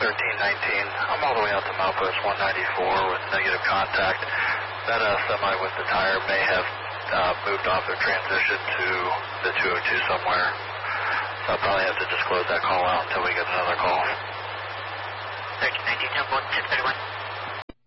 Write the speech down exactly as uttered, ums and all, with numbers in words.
thirteen nineteen. I'm all the way out to Milepost one ninety-four with negative contact. That uh, semi with the tire may have uh, moved off their transition to the two oh two somewhere. So I'll probably have to just close that call out until we get another call. thirteen nineteen, one ten thirty-one.